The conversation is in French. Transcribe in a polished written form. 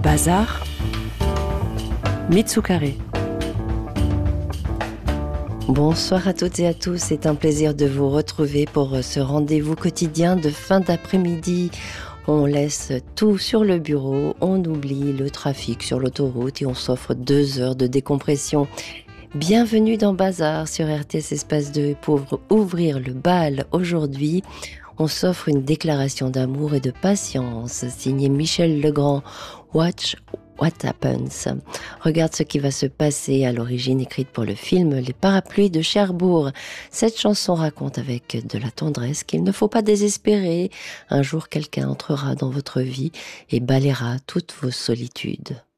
Bazar, Mitsukare. Bonsoir à toutes et à tous, c'est un plaisir de vous retrouver pour ce rendez-vous quotidien de fin d'après-midi. On laisse tout sur le bureau, on oublie le trafic sur l'autoroute et on s'offre 2 heures de décompression. Bienvenue dans Bazar sur RTS Espace 2 pour ouvrir le bal aujourd'hui. On s'offre une déclaration d'amour et de patience signée Michel Legrand. Watch What Happens. Regarde ce qui va se passer, à l'origine écrite pour le film Les Parapluies de Cherbourg. Cette chanson raconte avec de la tendresse qu'il ne faut pas désespérer. Un jour, quelqu'un entrera dans votre vie et balayera toutes vos solitudes.